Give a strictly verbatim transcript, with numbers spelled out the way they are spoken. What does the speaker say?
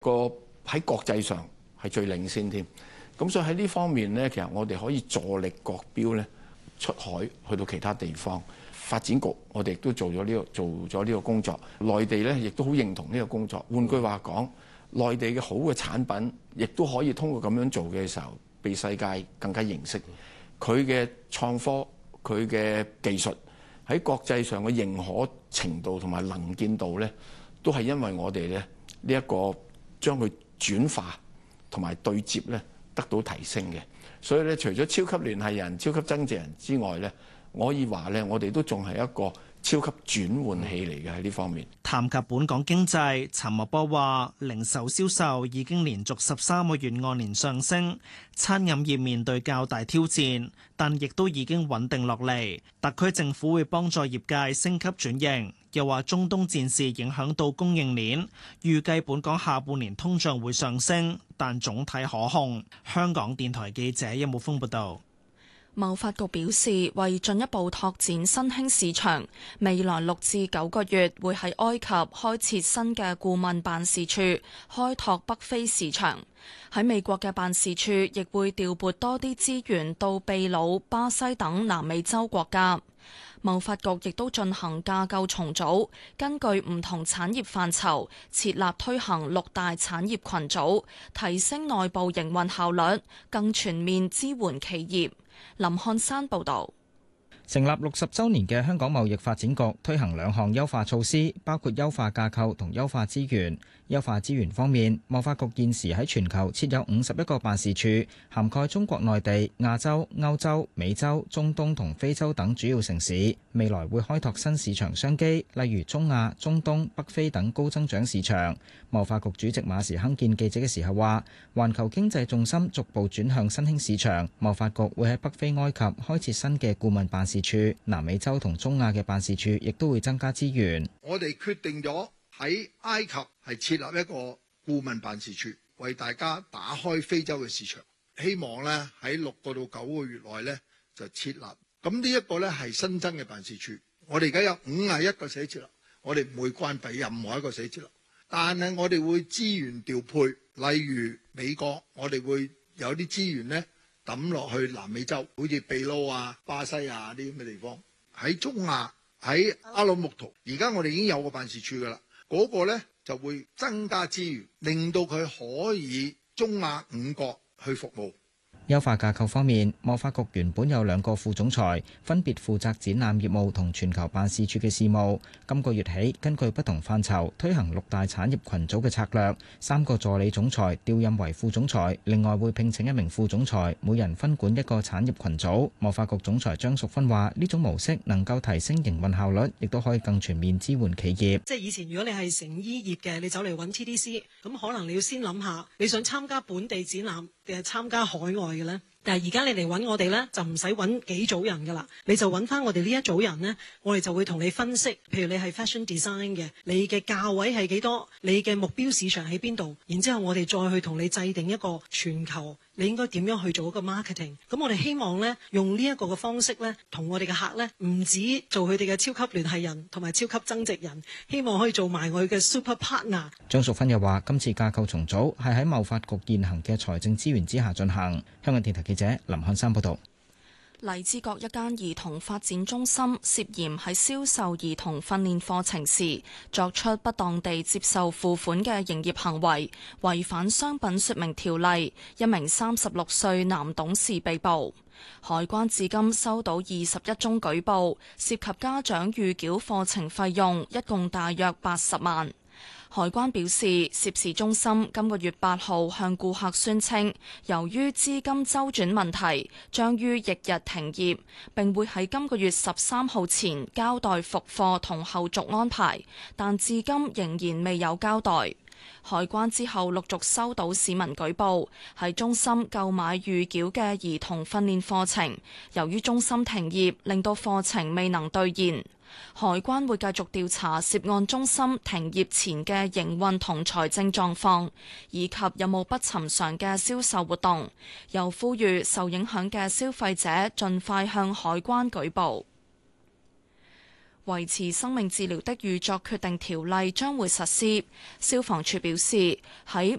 個喺國際上係最領先添。咁所以喺呢方面呢，其實我哋可以助力國標呢出海去到其他地方。發展局我哋亦都做咗呢個做咗呢個工作，內地呢亦都好認同呢個工作。換句話講，內地嘅好嘅產品，亦都可以通過咁樣做嘅時候，被世界更加認識。佢嘅創科、佢嘅技術喺國際上嘅認可程度同埋能見度呢，都係因為我哋咧呢一個將佢轉化同埋對接呢得到提升嘅。所以咧，除咗超級聯繫人、超級增值人之外呢，我可以話咧，我哋都仲係一個超級轉換器嚟嘅喺呢方面。 談及本港經濟，陳茂波話：零售銷售已經連續十三個月按年上升，餐飲業面對較大挑戰，但亦都已經穩定落嚟。特區政府會幫助業界升級轉型。又話中東戰事影響到供應鏈，預計本港下半年通脹會上升，但總體可控。香港電台記者邱慕峰報道。 貿發局表示，為進一步拓展新興市場，未來六至九個月會喺埃及開設新嘅顧問辦事處，開拓北非市場。喺美國嘅辦事處亦會調撥多啲資源到秘魯、巴西等南美洲國家。貿發局亦都進行架構重組，根據唔同產業範疇設立推行六大產業群組，提升內部營運效率，更全面支援企業。林漢山報道。 成立六十週年嘅香港貿易發展局推行兩項優化措施，包括優化架構同優化資源。優化資源方面，貿發局現時喺全球設有五十一個辦事處，涵蓋中國內地、亞洲、歐洲、美洲、中東同非洲等主要城市。未來會開拓新市場商機，例如中亞、中東、北非等高增長市場。貿發局主席馬時亨見記者嘅時候話，環球經濟重心逐步轉向新興市場，貿發局會喺北非埃及開設新嘅顧問辦事處，南美洲同中亞嘅辦事處亦都會增加資源。 我哋決定咗喺埃及係設立一個顧問辦事處，為大家打開非洲嘅市場。希望咧喺六個到九個月內咧就設立。咁呢一個咧係新增嘅辦事處。我哋而家有五十一個寫字樓，我哋唔會關閉任何一個寫字樓，但係我哋會資源調配，例如美國，我哋會有啲資源咧抌落去南美洲，好似秘魯啊、巴西啊啲咁嘅地方。喺中亞，喺阿魯木圖，而家我哋已經有個辦事處噶啦。嗰個呢就會增加資源，令到佢可以中亞五國去服務。 優化架構方面，貿發局原本有兩個副總裁，分別負責展覽業務同全球辦事處嘅事務。今個月起，根據不同範疇推行六大產業群組嘅策略，三個助理總裁調任為副總裁，另外會聘請一名副總裁，每人分管一個產業群組。貿發局總裁張淑芬話：呢種模式能夠提升營運效率，亦都可以更全面支援企業。 即係以前如果你係成衣業嘅，你走嚟揾 T D C， 咁可能你要先諗下，你想參加本地展覽定係參加海外嘅呢？但係而家你嚟揾我哋呢，就唔使揾幾組人噶啦，你就揾翻我哋呢一組人呢，我哋就會同你分析，譬如你係 fashion design 嘅，你嘅價位係幾多，你嘅目標市場喺邊度，然之後我哋再去同你制定一個全球你應該點樣去做一個 marketing。咁我哋希望呢，用呢一個嘅方式呢，同我哋嘅客呢，唔止做佢哋嘅超級聯繫人同埋超級增值人，希望可以做埋我哋嘅 super partner。 張淑芬又話：今次架構重組係喺貿發局現行嘅財政資源之下進行。香港電台記者林漢山報道。 荔枝角一間兒童發展中心涉嫌喺銷售兒童訓練課程時作出不當地接受付款嘅營業行為，違反商品說明條例，一名三十六歲男董事被捕。海關至今收到二十一宗舉報，涉及家長預繳課程費用，一共大約八十萬。海關表示，涉事中心今個月八號向顧客宣稱，由於資金周轉問題，將於翌日停業，並會喺今個月十三號前交代復課同後續安排，但至今仍然未有交代。海關之後陸續收到市民舉報，喺中心購買預繳嘅兒童訓練課程，由於中心停業，令到課程未能兌現。海關會繼續調查涉案中心停業前嘅營運同財政狀況，以及有冇不尋常嘅銷售活動，又呼籲受影響嘅消費者盡快向海關舉報。 維持生命治療的預作決定條例將會實施。消防處表示，喺